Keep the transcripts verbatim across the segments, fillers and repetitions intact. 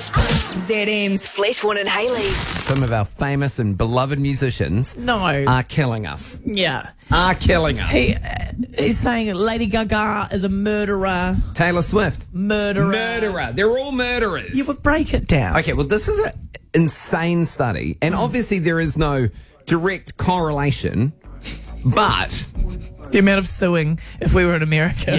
Z M's Fleshborn and Hayley. Some of our famous and beloved musicians No. are killing us. Yeah. Are killing us. He, uh, he's saying Lady Gaga is a murderer. Taylor Swift. Murderer. Murderer. They're all murderers. You would break it down. Okay, well, this is an insane study. And obviously there is no direct correlation, but... The amount of suing if we were in America.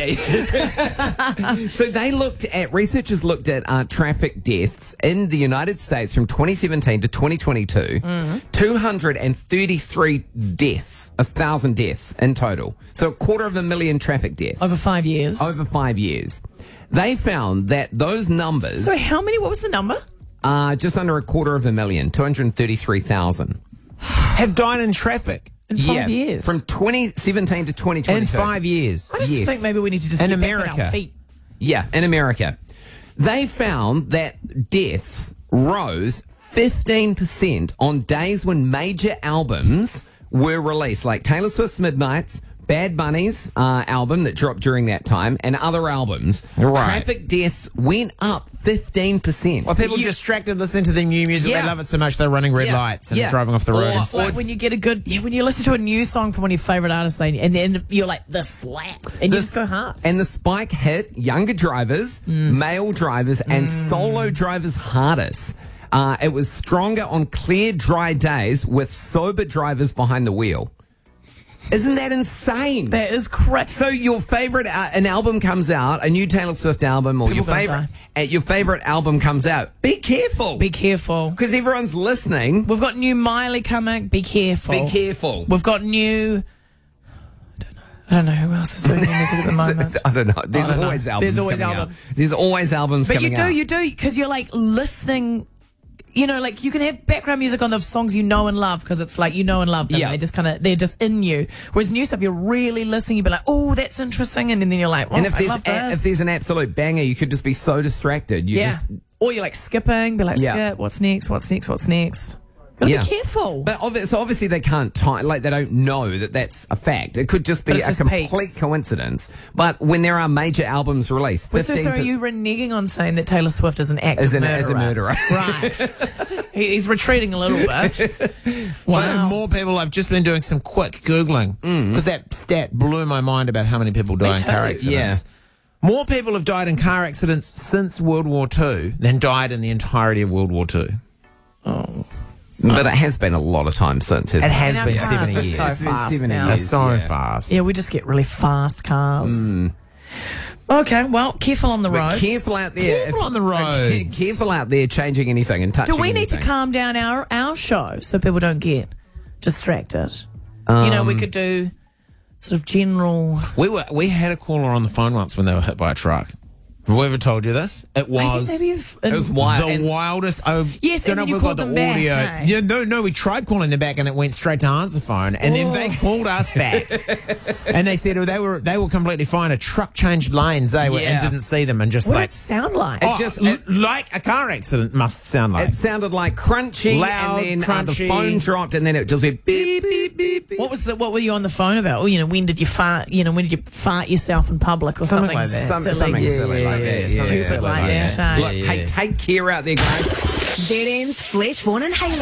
Yeah. So they looked at, researchers looked at uh, traffic deaths in the United States from twenty seventeen to twenty twenty-two. Mm-hmm. two hundred thirty-three deaths, a thousand deaths in total. So a quarter of a million traffic deaths. Over five years. Over five years. They found that those numbers... So how many, what was the number? Uh, just under a quarter of a million, two hundred thirty-three thousand. Have died in traffic. In five yeah, years. From twenty seventeen to twenty twenty-two. In five years. I just yes. think maybe we need to just In get America. back on our feet. Yeah, in America. They found that deaths rose fifteen percent on days when major albums were released, like Taylor Swift's Midnights, Bad Bunny's uh, album that dropped during that time, and other albums. Right. Traffic deaths went up fifteen percent. Well, people You- distracted listening to their new music. Yeah. They love it so much they're running red Yeah. lights and Yeah. driving off the road. Or- and stuff. Like when you get a good, yeah, when you listen to a new song from one of your favourite artists and and then you're like, this slaps. And you This- just go hard. And the spike hit younger drivers, Mm. male drivers, and solo drivers hardest. Uh, it was stronger on clear, dry days with sober drivers behind the wheel. Isn't that insane? That is crazy. So your favorite, uh, an album comes out, a new Taylor Swift album, or People your gonna favorite, uh, your favorite album comes out. Be careful, Be careful. because everyone's listening. We've got new Miley coming. Be careful. Be careful. We've got new. I don't know. I don't know who else is doing new music at the moment. I don't know. There's I don't know. always albums. There's always coming albums. Out. There's always albums But coming you do, out. you do, because you're like listening. You know, like you can have background music on the songs you know and love because it's like you know and love them. Yeah. They just kind of they're just in you. Whereas new stuff, you're really listening. You'd be like, oh, that's interesting, and then you're like, oh, And if I there's love a, this. if there's an absolute banger, you could just be so distracted. You yeah. just Or you're like skipping, be like, Yeah. skip. What's next? What's next? What's next? Gotta Yeah. be careful. But obvi- so obviously they can't time, like they don't know that that's a fact. It could just be But it's a just complete peaks. coincidence. But when there are major albums released, Well, so, fifteen so are you reneging on saying that Taylor Swift is an active as, an, murderer? as a murderer. Right. He- He's retreating a little bit. Wow. More people. I've just been doing some quick Googling because that stat blew my mind about how many people die in too. car accidents. More people have died in car accidents since World War Two than died in the entirety of World War Two. But it has been a lot of time since. hasn't It has And our been cars seventy are years. so It's fast seventy now. They're years. so Yeah. fast. Yeah, we just get really fast cars. Okay, well, careful on the But roads. careful out there. Careful if- on the uh, roads. ca- Careful out there changing anything and touching Do we need to anything. calm down our, our show so people don't get distracted? you know, Um, we could do sort of general. We were we had a caller on the phone once when they were hit by a truck. Have we ever told you this? It I think was maybe if, It was wild. the and- wildest. I Yes, don't and know then if you we got called the them back, audio. hey? Yeah, no, no, we tried calling them back and it went straight to answer phone. And then they called us back, and they said oh, they were they were completely fine. A truck changed lanes, they were, Yeah. and didn't see them, and just What like did it sound like? oh, just- l- like a car accident must sound like. It sounded like crunchy, Loud, and then uh, the crunchy. phone dropped, and then it just went beep, beep, beep, beep. What was the, what were you on the phone about? Oh, you know, when did you fart? You know, when did you fart yourself in public or Something something, like that. Some- silly? something Yeah, silly yeah, like yeah, that. yeah, Yeah, stupid yeah, like yeah. that. eh? Look, hey, take care out there, guys. Z M's Fleshborn and Hayley.